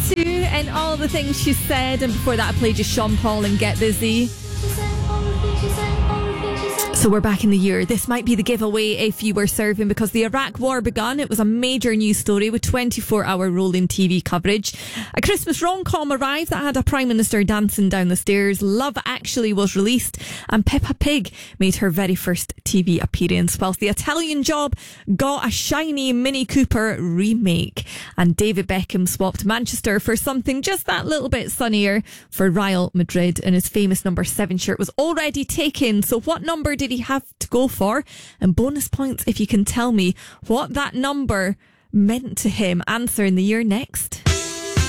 U2 and all the things she said, and before that I played you Sean Paul and Get Busy. So we're back in the year. This might be the giveaway if you were serving, because the Iraq War begun. It was a major news story with 24-hour rolling TV coverage. A Christmas rom-com arrived that had a Prime Minister dancing down the stairs. Love Actually was released, and Peppa Pig made her very first TV appearance, whilst The Italian Job got a shiny Mini Cooper remake. And David Beckham swapped Manchester for something just that little bit sunnier for Real Madrid, and his famous number 7 shirt was already taken. So what number did he have to go for? And bonus points if you can tell me what that number meant to him. Answer in the year next.